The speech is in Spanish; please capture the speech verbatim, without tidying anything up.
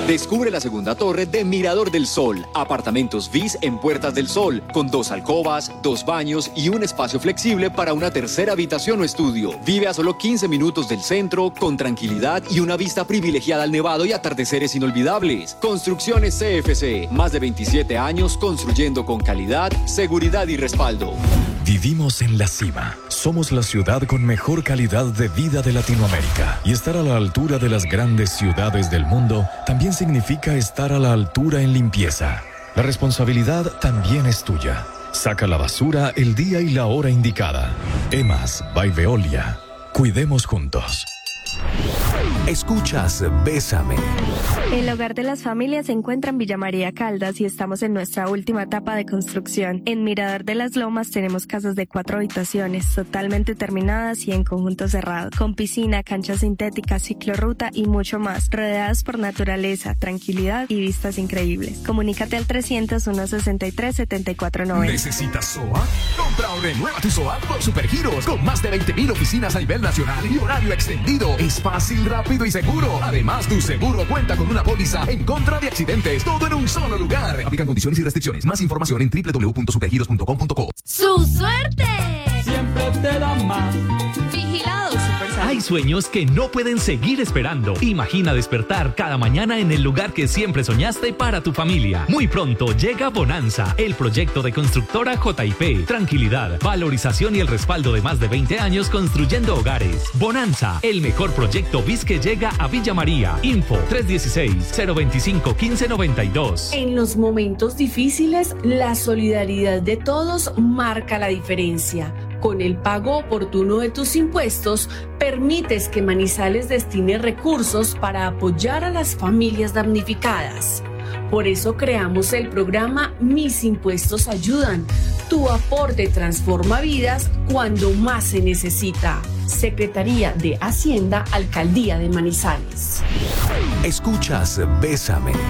Descubre la segunda torre de Mirador del Sol. Apartamentos V I S en Puertas del Sol, con dos alcobas, dos baños y un espacio flexible para una tercera habitación o estudio. Vive a solo quince minutos del centro, con tranquilidad y una vista privilegiada al nevado y atardeceres inolvidables. Construcciones C F C, más de veintisiete años construyendo con calidad, seguridad y respaldo. Vivimos en la cima. Somos la ciudad con mejor calidad de vida de Latinoamérica. Y estar a la altura de las grandes ciudades del mundo también significa estar a la altura en limpieza. La responsabilidad también es tuya. Saca la basura el día y la hora indicada. Emas by Veolia. Cuidemos juntos. Escuchas Bésame. El hogar de las familias se encuentra en Villa María Caldas y estamos en nuestra última etapa de construcción. En Mirador de las Lomas tenemos casas de cuatro habitaciones, totalmente terminadas y en conjunto cerrado, con piscina, cancha sintética, ciclorruta y mucho más, rodeadas por naturaleza, tranquilidad y vistas increíbles. Comunícate al trescientos uno sesenta y tres setenta y cuatro noventa. ¿Necesitas S O A? Compra o renueva tu S O A por Supergiros, con más de veinte mil oficinas a nivel nacional y horario extendido. Es fácil, rápido y seguro. Además, tu seguro cuenta con una póliza en contra de accidentes. Todo en un solo lugar. Aplican condiciones y restricciones. Más información en doble u doble u doble u punto supergiros punto com punto co. ¡Su suerte! Siempre te da más. Vigilado Supersalud. Hay sueños que no pueden seguir esperando. Imagina despertar cada mañana en el lugar que siempre soñaste para tu familia. Muy pronto llega Bonanza, el proyecto de constructora J I P. Tranquilidad, valorización y el respaldo de más de veinte años construyendo hogares. Bonanza, el mejor proyecto B I S que llega a Villa María. Info tres uno seis, cero dos cinco, uno cinco nueve dos. En los momentos difíciles, la solidaridad de todos marca la diferencia. Con el pago oportuno de tus impuestos, permites que Manizales destine recursos para apoyar a las familias damnificadas. Por eso creamos el programa Mis Impuestos Ayudan. Tu aporte transforma vidas cuando más se necesita. Secretaría de Hacienda, Alcaldía de Manizales. Escuchas Bésame.